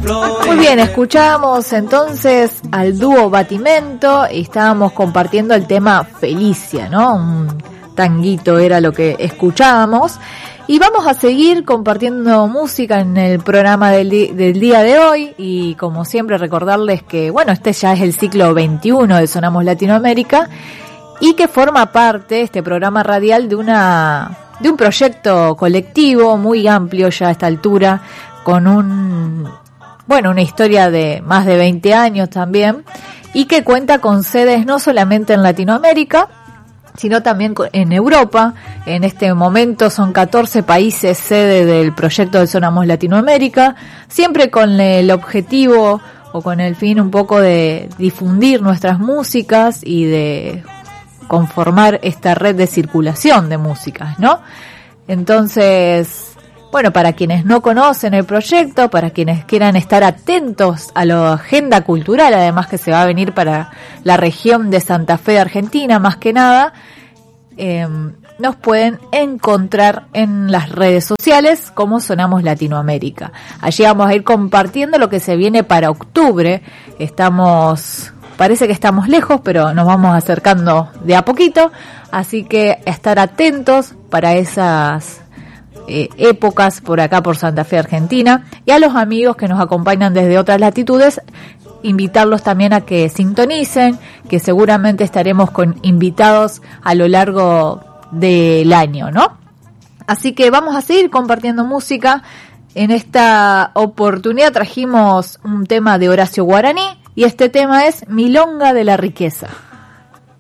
Muy bien, escuchamos entonces al dúo Batimento y estábamos compartiendo el tema Felicia, ¿no? Un tanguito era lo que escuchábamos. Y vamos a seguir compartiendo música en el programa del día de hoy y como siempre recordarles que, bueno, este ya es el ciclo 21 de Sonamos Latinoamérica y que forma parte, este programa radial, de un proyecto colectivo muy amplio ya a esta altura, con una historia de más de 20 años también, y que cuenta con sedes no solamente en Latinoamérica, sino también en Europa. En este momento son 14 países sede del proyecto de Sonamos Latinoamérica, siempre con el objetivo o con el fin un poco de difundir nuestras músicas y de conformar esta red de circulación de músicas, ¿no? Entonces, bueno, para quienes no conocen el proyecto, para quienes quieran estar atentos a la agenda cultural, además que se va a venir para la región de Santa Fe de Argentina, más que nada, nos pueden encontrar en las redes sociales como Sonamos Latinoamérica. Allí vamos a ir compartiendo lo que se viene para octubre. Parece que estamos lejos, pero nos vamos acercando de a poquito, así que estar atentos para esas épocas por acá, por Santa Fe, Argentina, y a los amigos que nos acompañan desde otras latitudes, invitarlos también a que sintonicen, que seguramente estaremos con invitados a lo largo del año, ¿no? Así que vamos a seguir compartiendo música. En esta oportunidad trajimos un tema de Horacio Guaraní, y este tema es Milonga de la Riqueza.